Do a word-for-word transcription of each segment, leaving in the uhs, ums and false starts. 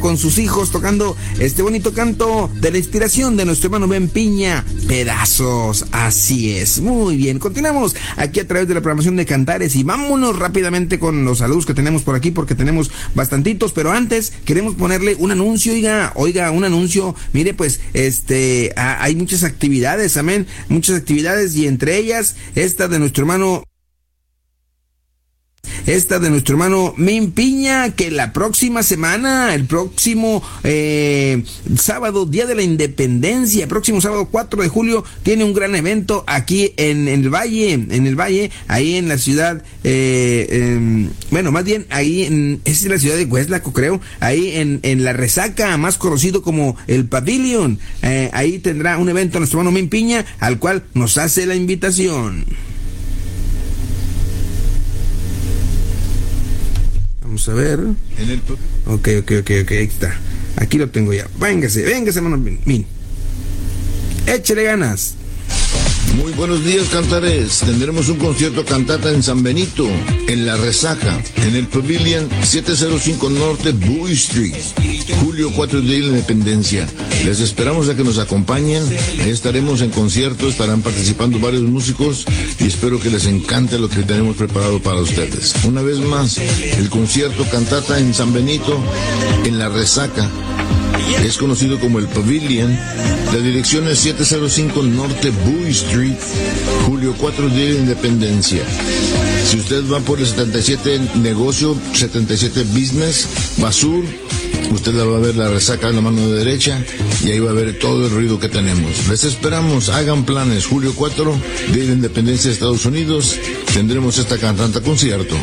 con sus hijos tocando este bonito canto de la inspiración de nuestro hermano Ben Piña, Pedazos. Así es, muy bien, continuamos aquí a través de la programación de Cantares y vámonos rápidamente con los saludos que tenemos por aquí porque tenemos bastantitos, pero antes queremos ponerle un anuncio, oiga, oiga, un anuncio, mire pues, este, a, hay muchas actividades, amén, muchas actividades y entre ellas esta de nuestro hermano Esta de nuestro hermano Min Piña, que la próxima semana, el próximo eh, sábado, Día de la Independencia, próximo sábado cuatro de julio, tiene un gran evento aquí en, en el Valle, en el Valle, ahí en la ciudad, eh, eh, bueno, más bien ahí en, es la ciudad de Hueslaco, creo, ahí en, en La Resaca, más conocido como el Pavilion, eh, ahí tendrá un evento nuestro hermano Min Piña, al cual nos hace la invitación. Vamos a ver. En el... Ok, ok, ok, ok, ahí está. Aquí lo tengo ya. Véngase, véngase, hermano. Min. Échele ganas. Muy buenos días, Cantares. Tendremos un concierto cantata en San Benito, en La Resaca, en el Pavilion setecientos cinco Norte Bowie Street, julio cuatro de la Independencia. Les esperamos a que nos acompañen. Ahí estaremos en concierto, estarán participando varios músicos y espero que les encante lo que tenemos preparado para ustedes. Una vez más, el concierto cantata en San Benito, en La Resaca. Es conocido como el Pavilion. La dirección es setecientos cinco Norte Bowie Street, julio cuatro de la Independencia. Si usted va por el setenta y siete Negocio, setenta y siete Business, Basur, usted va a ver La Resaca en la mano derecha y ahí va a ver todo el ruido que tenemos. Les esperamos, hagan planes. Julio cuatro de la Independencia de Estados Unidos, tendremos esta cantante concierto.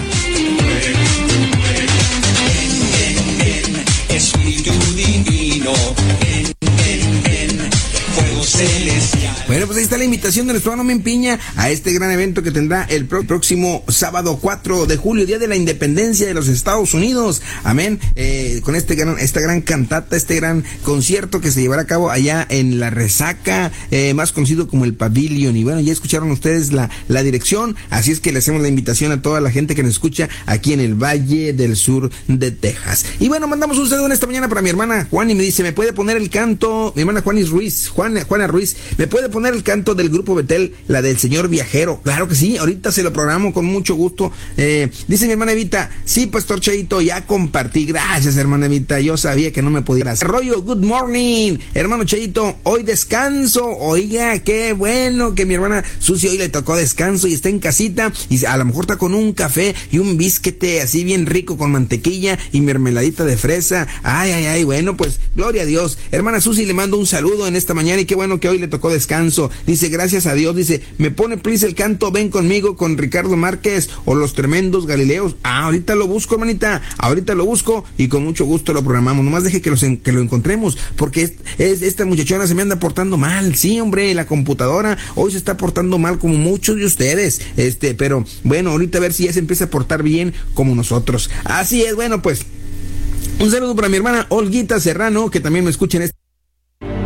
Bueno, pues ahí está la invitación de nuestro hermano Min Piña a este gran evento que tendrá el pro- próximo sábado cuatro de julio, Día de la Independencia de los Estados Unidos. Amén. Eh, con este gran, esta gran cantata, este gran concierto que se llevará a cabo allá en La Resaca, eh, más conocido como el Pavilion. Y bueno, ya escucharon ustedes la, la dirección, así es que le hacemos la invitación a toda la gente que nos escucha aquí en el Valle del Sur de Texas. Y bueno, mandamos un saludo en esta mañana para mi hermana Juan y me dice, ¿me puede poner el canto? Mi hermana Juanis Ruiz, Juan, Juana Ruiz, ¿me puede poner el canto del grupo Betel, la del Señor Viajero? Claro que sí, ahorita se lo programo con mucho gusto. Eh, dice mi hermana Evita, sí, Pastor Cheito, ya compartí. Gracias, hermana Evita, yo sabía que no me podía hacer. Rollo, good morning, hermano Cheito, hoy descanso. Oiga, qué bueno que mi hermana Susi hoy le tocó descanso y está en casita y a lo mejor está con un café y un bisquete así bien rico con mantequilla y mermeladita de fresa. Ay, ay, ay, bueno, pues gloria a Dios. Hermana Susi, le mando un saludo en esta mañana y qué bueno que hoy le tocó descanso. Dice, gracias a Dios. Dice, me pone please el canto Ven Conmigo con Ricardo Márquez o Los Tremendos Galileos. Ah, ahorita lo busco, hermanita, ahorita lo busco y con mucho gusto lo programamos. Nomás deje que, los en, que lo encontremos, porque es, es, esta muchachona se me anda portando mal. Sí, hombre, la computadora hoy se está portando mal como muchos de ustedes. Este, pero bueno, ahorita a ver si ya se empieza a portar bien como nosotros. Así es, bueno, pues un saludo para mi hermana Olguita Serrano, que también me escucha en este